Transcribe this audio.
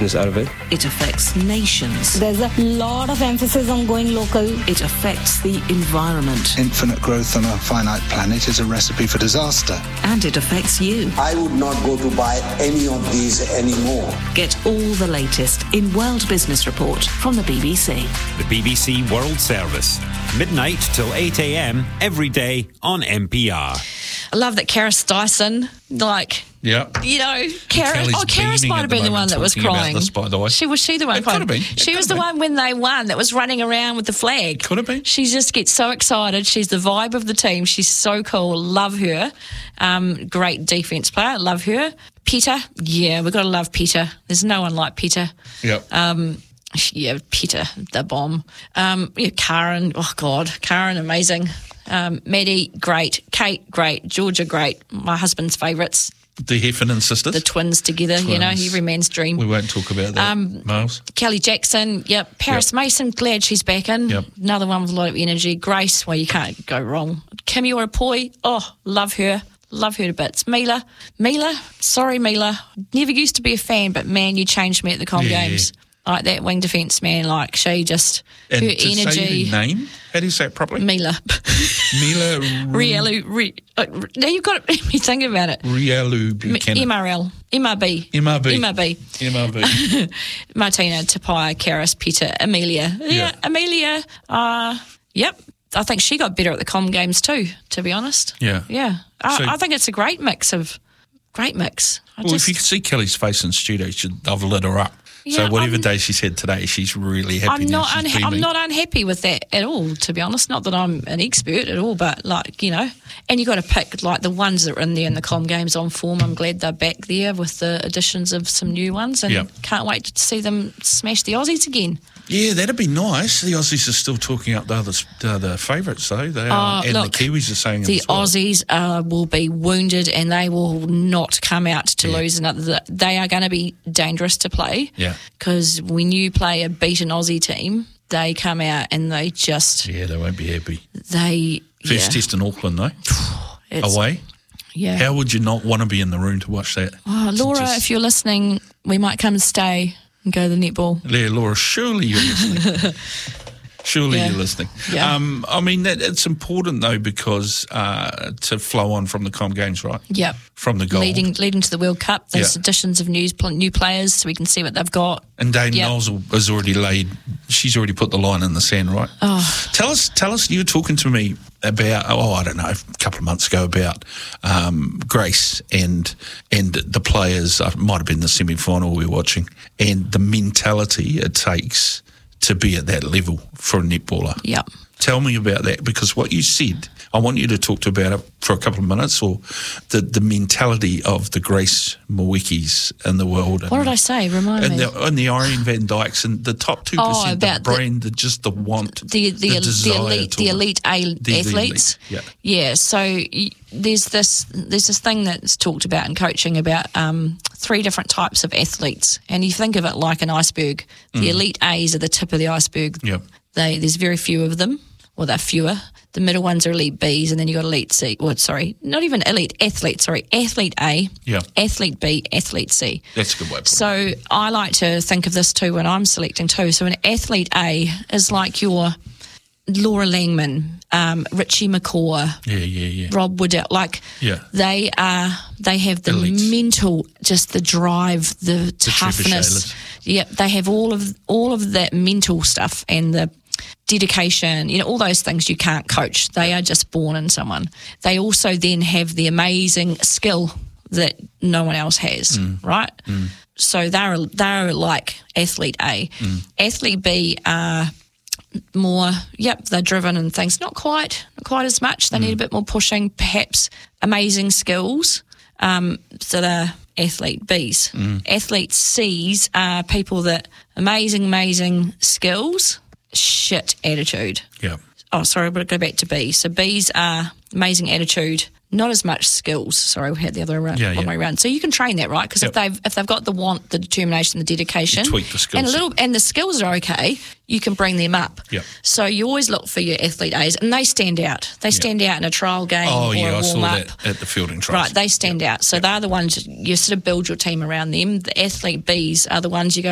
business out of it. It affects nations. There's a lot of emphasis on going local. It affects the environment. Infinite growth on a finite planet is a recipe for disaster. And it affects you. I would not go to buy any of these anymore. Get all the latest in World Business Report from the BBC. The BBC World Service. Midnight till 8 a.m. every day on NPR. I love that Karis Dyson, Karis might have been the one that was crying. This, by the way. Was she the one It crying? could have been. She was the one when they won that was running around with the flag. Could have been. She just gets so excited. She's the vibe of the team. She's so cool. Love her. Great defence player. Love her. Peter. Yeah, we've got to love Peter. There's no one like Peter. Yep. Peter, the bomb. Karen. Oh, God. Karen, amazing. Maddie, great. Kate, great. Georgia, great. My husband's favourites. The Heffernan sisters. The twins together, every man's dream. We won't talk about that, Miles. Kelly Jackson, yep. Paris Mason, glad she's back in. Yep. Another one with a lot of energy. Grace, well, you can't go wrong. Kimi Orapoi, love her. Love her to bits. Mila, sorry Mila. Never used to be a fan, but man, you changed me at the Games. Like that wing defence, man, she just, and her to energy. Say her name, how do you say it properly? Mila. Rielu. Now you've got me thinking about it. Rielu Buchanan. MRB. Martina, Tapai, Karis, Peter, Amelia. Yeah. Amelia, yep. I think she got better at the Games too, to be honest. Yeah. Yeah. I think it's a great mix. If you could see Kelly's face in studio, I've lit her up. Yeah, so whatever day she's had today, she's really happy. I'm not unhappy with that at all, to be honest. Not that I'm an expert at all, but and you got to pick the ones that are in there in the Games on form. I'm glad they're back there with the additions of some new ones, and can't wait to see them smash the Aussies again. Yeah, that'd be nice. The Aussies are still talking up the other favourites, though. They are, and the Kiwis are saying the as well. Aussies will be wounded, and they will not come out to lose another. They are going to be dangerous to play. Yeah, because when you play a beaten Aussie team, they come out and they just they won't be happy. First test in Auckland though, away. Yeah, how would you not want to be in the room to watch that? Laura, if you're listening, we might come and stay and go to the netball. Yeah, Laura, surely you're listening. You're listening. Yeah. I mean, it's important, though, because to flow on from the Games, right? Yep. From the gold. Leading to the World Cup, there's additions of new players so we can see what they've got. And Dame Knowles has already she's already put the line in the sand, right? Oh. Tell us, you were talking to me about, I don't know, a couple of months ago about Grace and the players, might have been the semi-final we were watching, and the mentality it takes to be at that level for a netballer. Yep. Tell me about that, because what you said, I want you to talk about it for a couple of minutes, or the mentality of the Grace Mawekis in the world. What did I say? Remind me. And the Irene Van Dykes and the top 2%, about the brain, the want, the desire, elite athletes. Yeah. So there's this thing that's talked about in coaching about 3 different types of athletes, and you think of it like an iceberg. The elite A's are the tip of the iceberg. Yep. There's very few of them. Well, they're fewer. The middle ones are elite Bs, and then you got elite C. Well, sorry, not even elite, athlete. Sorry, athlete A, athlete B, athlete C. That's a good way of putting it. So I like to think of this too when I'm selecting too. So an athlete A is like your Laura Langman, Richie McCaw, Rob Woodell. They have the elites. Mental, just the drive, the toughness. Yep, they have all of that mental stuff and the dedication, all those things you can't coach. They are just born in someone. They also then have the amazing skill that no one else has, right? So they're like athlete A. Athlete B are more, they're driven and things. Not quite as much. They need a bit more pushing, perhaps amazing skills. So they're athlete Bs. Athlete Cs are people that amazing skills, shit attitude. Yeah. Oh, sorry, but go back to B. So Bs are amazing attitude, not as much skills. Sorry, we had the other way around. So you can train that, right? Because if they've got the want, the determination, the dedication, you tweak the skills, and the skills are okay, you can bring them up. Yep. So you always look for your athlete A's, and they stand out. They stand out in a trial game or a warm-up. I saw that at the fielding trials. Right, they stand out. So they're the ones you sort of build your team around them. The athlete B's are the ones you go,